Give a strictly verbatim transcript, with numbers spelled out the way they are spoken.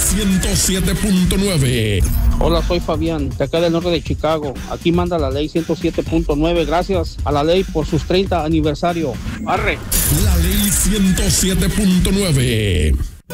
ciento siete punto nueve. Hola, soy Fabián, de acá del norte de Chicago. Aquí manda la ley ciento siete punto nueve. Gracias a la ley por sus treinta aniversario. ¡Arre! La ley ciento siete punto nueve.